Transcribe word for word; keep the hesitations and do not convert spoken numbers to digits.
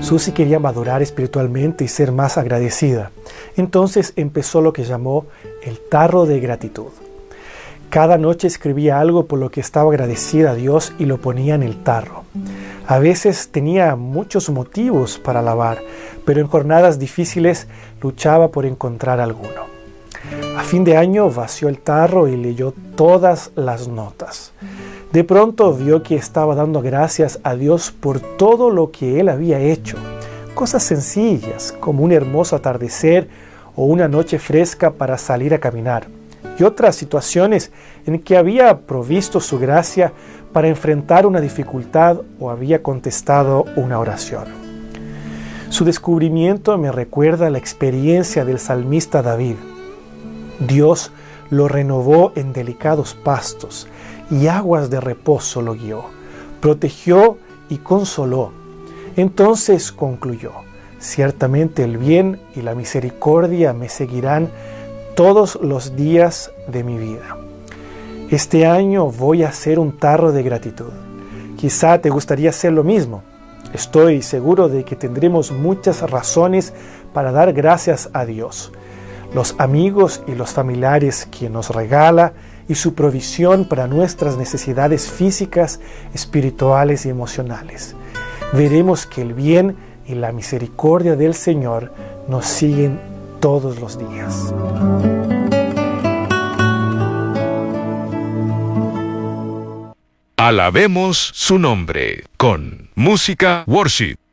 Susie quería madurar espiritualmente y ser más agradecida. Entonces empezó lo que llamó el tarro de gratitud. Cada noche escribía algo por lo que estaba agradecida a Dios y lo ponía en el tarro. A veces tenía muchos motivos para alabar, pero en jornadas difíciles luchaba por encontrar alguno. A fin de año vació el tarro y leyó todas las notas. De pronto vio que estaba dando gracias a Dios por todo lo que él había hecho. Cosas sencillas como un hermoso atardecer o una noche fresca para salir a caminar. Y otras situaciones en que había provisto su gracia para enfrentar una dificultad o había contestado una oración. Su descubrimiento me recuerda la experiencia del salmista David. Dios lo renovó en delicados pastos y aguas de reposo lo guió, protegió y consoló. Entonces concluyó: ciertamente el bien y la misericordia me seguirán todos los días de mi vida. Este año voy a hacer un tarro de gratitud. Quizá te gustaría hacer lo mismo. Estoy seguro de que tendremos muchas razones para dar gracias a Dios, los amigos y los familiares que nos regala y su provisión para nuestras necesidades físicas, espirituales y emocionales. Veremos que el bien y la misericordia del Señor nos siguen todos los días. Alabemos su nombre con Música Worship.